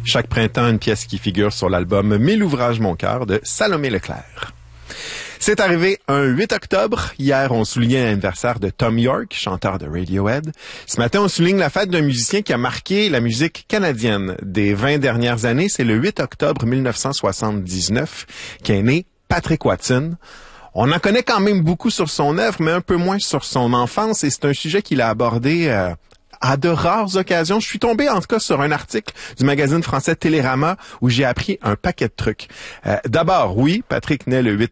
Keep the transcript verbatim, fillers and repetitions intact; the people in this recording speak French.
Chaque printemps, une pièce qui figure sur l'album « Mille ouvrages, mon cœur » de Salomé Leclerc. C'est arrivé un huit octobre. Hier, on soulignait l'anniversaire de Thom Yorke, chanteur de Radiohead. Ce matin, on souligne la fête d'un musicien qui a marqué la musique canadienne des vingt dernières années. C'est le huit octobre mille neuf cent soixante-dix-neuf qu'est né Patrick Watson. On en connaît quand même beaucoup sur son œuvre, mais un peu moins sur son enfance, et c'est un sujet qu'il a abordé euh, à de rares occasions. Je suis tombé en tout cas sur un article du magazine français Télérama où j'ai appris un paquet de trucs. Euh, d'abord, oui, Patrick naît le huit